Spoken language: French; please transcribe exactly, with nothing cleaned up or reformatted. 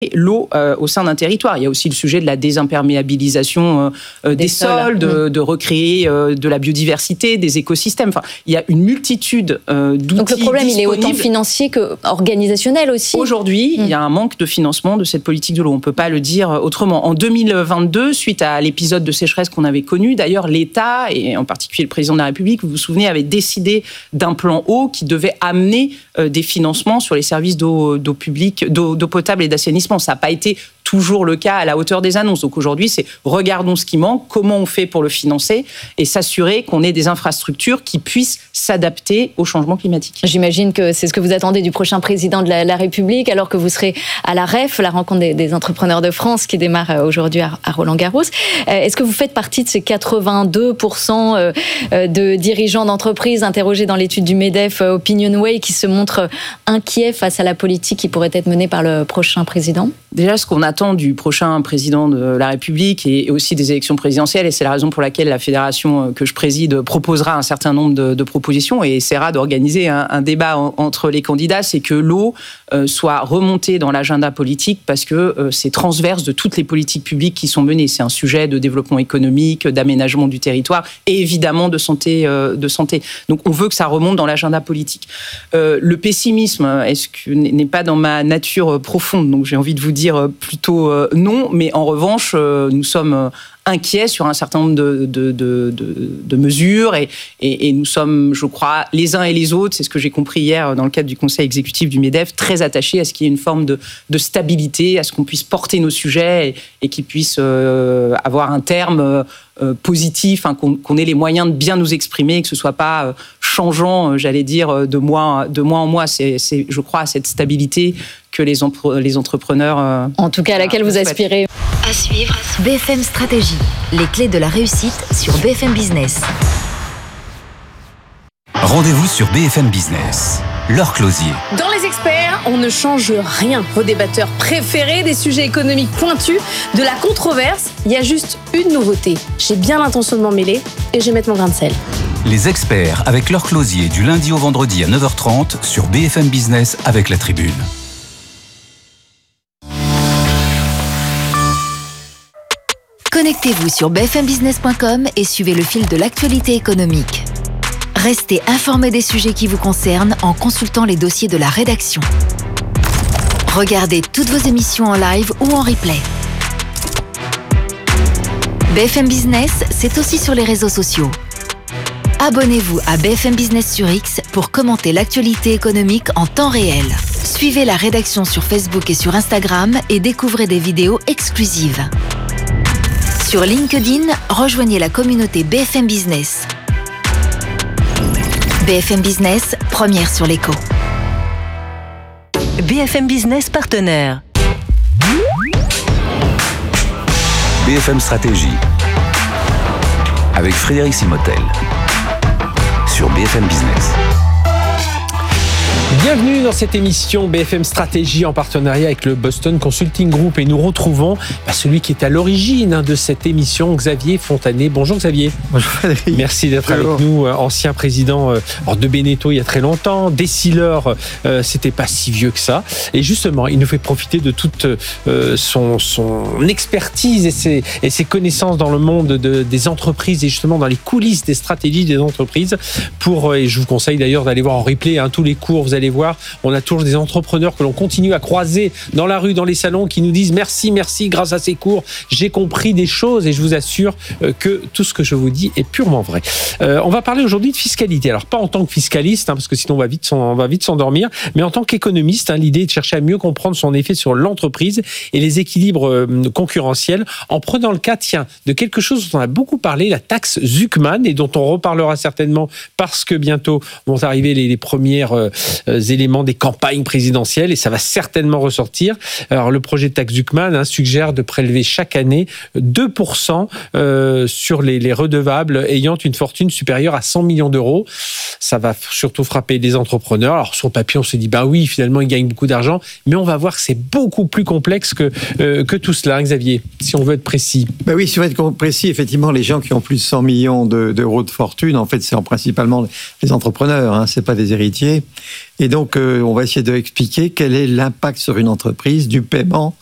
l'eau euh, au sein d'un territoire. Il y a aussi le sujet de la désimperméabilisation euh, des, des sols, de, de recréer euh, de la biodiversité, des écosystèmes. Enfin, il y a une multitude euh, d'outils. Donc le problème, disponibles. Il est autant financier qu'organisationnel aussi. Aujourd'hui, mmh. il y a un manque de financement de cette politique de l'eau. On ne peut pas le dire autrement. En deux mille vingt-deux, suite à l'épisode de sécheresse qu'on avait connu, d'ailleurs, l'État, et en particulier le président de la République, vous vous souvenez, avait décidé d'un plan eau qui devait amener euh, des financements sur les services d'eau, d'eau publique, d'eau, d'eau potable et d'assainissement. Ça n'a pas été toujours le cas à la hauteur des annonces. Donc aujourd'hui, c'est regardons ce qui manque, comment on fait pour le financer et s'assurer qu'on ait des infrastructures qui puissent s'adapter au changement climatique. J'imagine que c'est ce que vous attendez du prochain président de la, la République, alors que vous serez à la R E F, la rencontre des, des entrepreneurs de France, qui démarre aujourd'hui à, à Roland-Garros. Est-ce que vous faites partie de ces quatre-vingt-deux pour cent de dirigeants d'entreprises interrogés dans l'étude du MEDEF OpinionWay qui se montrent inquiets face à la politique qui pourrait être menée par le prochain président ? Déjà, ce qu'on attend du prochain président de la République et aussi des élections présidentielles, et c'est la raison pour laquelle la fédération que je préside proposera un certain nombre de, de propositions et essaiera d'organiser un, un débat en, entre les candidats, c'est que l'eau euh, soit remontée dans l'agenda politique parce que euh, c'est transverse de toutes les politiques publiques qui sont menées. C'est un sujet de développement économique, d'aménagement du territoire et évidemment de santé. Euh, de santé. Donc on veut que ça remonte dans l'agenda politique. Euh, le pessimisme est-ce que, n'est pas dans ma nature profonde, donc j'ai envie de vous dire plutôt euh, non, mais en revanche, euh, nous sommes euh, inquiets sur un certain nombre de, de, de, de, de mesures et, et, et nous sommes, je crois, les uns et les autres, c'est ce que j'ai compris hier dans le cadre du conseil exécutif du MEDEF, très attachés à ce qu'il y ait une forme de, de stabilité, à ce qu'on puisse porter nos sujets et, et qu'ils puissent euh, avoir un terme euh, positif, hein, qu'on, qu'on ait les moyens de bien nous exprimer et que ce ne soit pas euh, changeant, euh, j'allais dire, de mois, de mois en mois. C'est, c'est, je crois, à cette stabilité que les, empre- les entrepreneurs... Euh, en tout cas, à laquelle vous aspirez. À suivre. B F M Stratégie. Les clés de la réussite sur B F M Business. Rendez-vous sur B F M Business. Laure Closier. Dans Les Experts, on ne change rien. Vos débatteurs préférés, des sujets économiques pointus, de la controverse. Il y a juste une nouveauté. J'ai bien l'intention de m'en mêler et je vais mettre mon grain de sel. Les Experts avec Laure Closier du lundi au vendredi à neuf heures trente sur B F M Business avec La Tribune. Connectez-vous sur b f m business point com et suivez le fil de l'actualité économique. Restez informés des sujets qui vous concernent en consultant les dossiers de la rédaction. Regardez toutes vos émissions en live ou en replay. B F M Business, c'est aussi sur les réseaux sociaux. Abonnez-vous à B F M Business sur X pour commenter l'actualité économique en temps réel. Suivez la rédaction sur Facebook et sur Instagram et découvrez des vidéos exclusives. Sur LinkedIn, rejoignez la communauté B F M Business. B F M Business, première sur l'écho. B F M Business partenaire. B F M Stratégie avec Frédéric Simotel sur B F M Business. Bienvenue dans cette émission B F M Stratégie en partenariat avec le Boston Consulting Group et nous retrouvons bah, celui qui est à l'origine hein, de cette émission, Xavier Fontanet. Bonjour Xavier. Bonjour Frédéric. Merci d'être Bonjour. avec nous, ancien président euh, de Beneteau il y a très longtemps. Décileur, euh, c'était pas si vieux que ça. Et justement, il nous fait profiter de toute euh, son, son expertise et ses, et ses connaissances dans le monde de, des entreprises et justement dans les coulisses des stratégies des entreprises. Pour, et je vous conseille d'ailleurs d'aller voir en replay hein, tous les cours, vous allez voir, on a toujours des entrepreneurs que l'on continue à croiser dans la rue, dans les salons, qui nous disent merci, merci, grâce à ces cours, j'ai compris des choses et je vous assure que tout ce que je vous dis est purement vrai. Euh, on va parler aujourd'hui de fiscalité. Alors pas en tant que fiscaliste, hein, parce que sinon on va vite, on va vite s'endormir, mais en tant qu'économiste, hein, l'idée est de chercher à mieux comprendre son effet sur l'entreprise et les équilibres euh, concurrentiels, en prenant le cas, tiens, de quelque chose dont on a beaucoup parlé, la taxe Zuckman, et dont on reparlera certainement parce que bientôt vont arriver les, les premières euh, éléments des campagnes présidentielles et ça va certainement ressortir. Alors le projet de taxe Zuckman hein, suggère de prélever chaque année deux pour cent euh, sur les, les redevables ayant une fortune supérieure à cent millions d'euros. Ça va surtout frapper les entrepreneurs. Alors sur le papier on se dit bah oui finalement ils gagnent beaucoup d'argent, mais on va voir que c'est beaucoup plus complexe que, euh, que tout cela, hein, Xavier, si on veut être précis. Bah oui, si on veut être précis, effectivement les gens qui ont plus de cent millions de, d'euros de fortune, en fait c'est principalement les entrepreneurs, hein, c'est pas des héritiers. Et donc, euh, on va essayer d'expliquer quel est l'impact sur une entreprise du paiement